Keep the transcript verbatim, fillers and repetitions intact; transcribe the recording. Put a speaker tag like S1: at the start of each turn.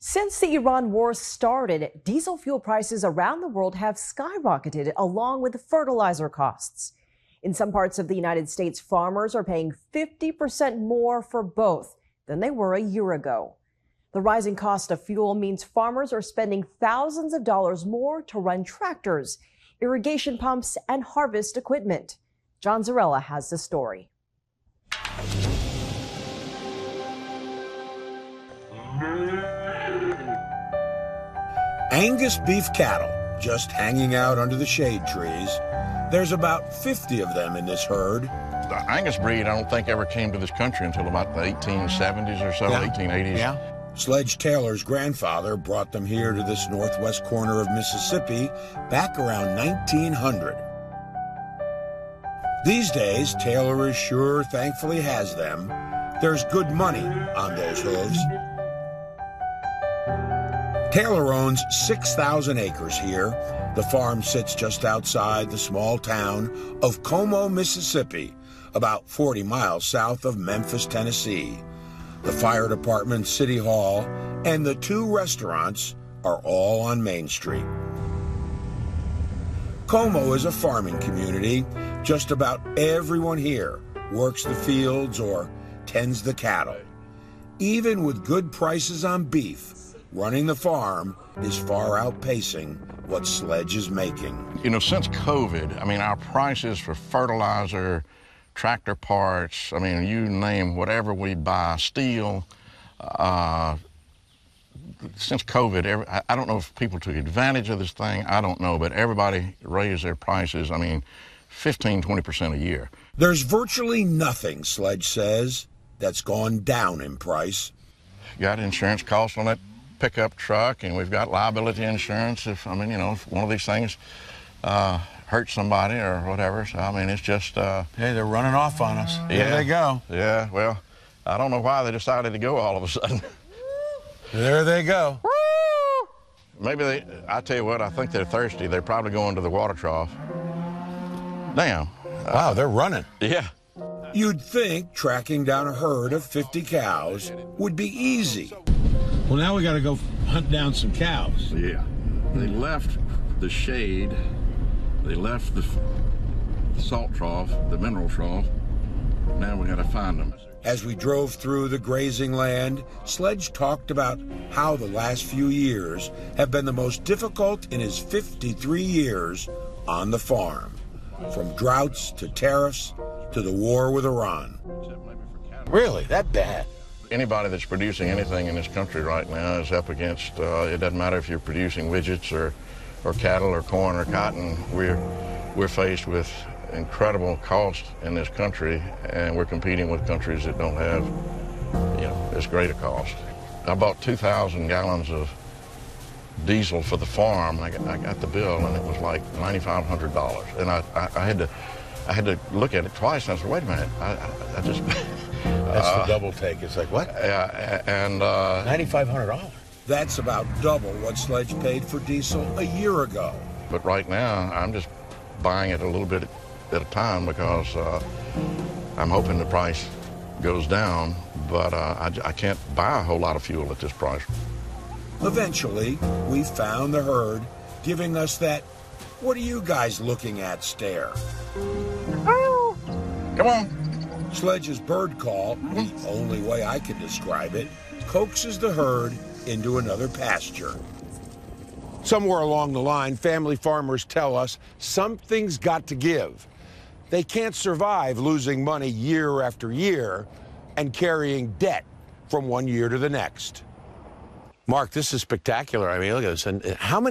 S1: Since the Iran war started, diesel fuel prices around the world have skyrocketed along with fertilizer costs. In some parts of the United States, farmers are paying fifty percent more for both than they were a year ago. The rising cost of fuel means farmers are spending thousands of dollars more to run tractors, irrigation pumps, and harvest equipment. John Zarella has the story.
S2: Angus beef cattle just hanging out under the shade trees. There's about fifty of them in this herd.
S3: The Angus breed, I don't think ever came to this country until about the eighteen seventies or so, yeah. eighteen eighties.
S2: Yeah. Sledge Taylor's grandfather brought them here to this northwest corner of Mississippi back around nineteen hundred. These days, Taylor is sure thankfully has them. There's good money on those hooves. Taylor owns six thousand acres here. The farm sits just outside the small town of Como, Mississippi, about forty miles south of Memphis, Tennessee. The fire department, city hall, and the two restaurants are all on Main Street. Como is a farming community. Just about everyone here works the fields or tends the cattle. Even with good prices on beef, running the farm is far outpacing what Sledge is making.
S3: You know, since COVID, I mean, our prices for fertilizer, tractor parts, I mean, you name whatever we buy, steel, uh, since COVID, every, I don't know if people took advantage of this thing, I don't know, but everybody raised their prices, I mean, fifteen, twenty percent a year.
S2: There's virtually nothing, Sledge says, that's gone down in price.
S3: Got insurance costs on that pickup truck, and we've got liability insurance if, I mean, you know, if one of these things uh, hurts somebody or whatever. So, I mean, it's just... Uh,
S4: hey, they're running off on us.
S3: Yeah,
S4: there they go.
S3: Yeah, well, I don't know why they decided to go all of a sudden.
S4: There they go.
S3: Maybe they, I tell you what, I think they're thirsty. They're probably going to the water trough. Damn.
S4: Wow, they're running.
S3: Yeah.
S2: You'd think tracking down a herd of fifty cows would be easy.
S5: Well, now we got to go hunt down some cows.
S3: Yeah. They left the shade. They left the salt trough, the mineral trough. Now we got to find them.
S2: As we drove through the grazing land, Sledge talked about how the last few years have been the most difficult in his fifty-three years on the farm. From droughts to tariffs to the war with Iran.
S4: Really? That bad?
S3: Anybody that's producing anything in this country right now is up against, uh, it doesn't matter if you're producing widgets or, or cattle or corn or cotton, we're, we're faced with incredible cost in this country, and we're competing with countries that don't have, you know, as great a cost. I bought two thousand gallons of diesel for the farm. I got, I got the bill, and it was like nine thousand five hundred dollars. And I, I, I had to I had to look at it twice, and I said, wait a minute, I, I, I just...
S4: That's uh, the double take. It's like, what?
S3: Yeah, and... Uh,
S4: nine thousand five hundred dollars.
S2: That's about double what Sledge paid for diesel a year ago.
S3: But right now, I'm just buying it a little bit at a time because uh, I'm hoping the price goes down, but uh, I, I can't buy a whole lot of fuel at this price.
S2: Eventually, we found the herd, giving us that, what are you guys looking at stare?
S3: Oh, come on.
S2: Sledge's bird call, the only way I can describe it, coaxes the herd into another pasture.
S6: Somewhere along the line, family farmers tell us something's got to give. They can't survive losing money year after year and carrying debt from one year to the next.
S4: Mark, this is spectacular. I mean, look at this. And how many